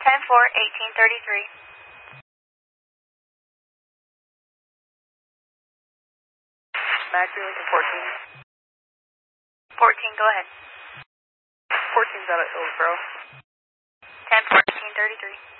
10-4, 1833. Max, you're looking 14. 14, go ahead. 14's out of Hillsboro. 10-4, 1833.